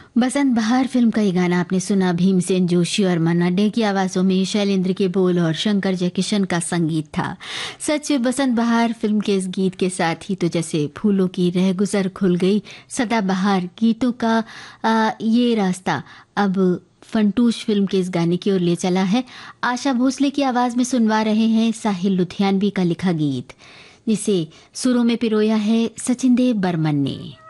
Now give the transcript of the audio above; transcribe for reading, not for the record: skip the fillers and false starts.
बसंत बहार फिल्म का ये गाना आपने सुना। भीमसेन जोशी और मन्ना डे की आवाज़ों में शैलेंद्र के बोल और शंकर जयकिशन का संगीत था। सच बसंत बहार फिल्म के इस गीत के साथ ही तो जैसे फूलों की रहगुजर खुल गई, सदाबहार गीतों का ये रास्ता अब फंटूश फिल्म के इस गाने की ओर ले चला है। आशा भोसले की आवाज़ में सुनवा रहे हैं साहिल लुधियानवी का लिखा गीत, जिसे सुरों में पिरोया है सचिन देव बर्मन ने।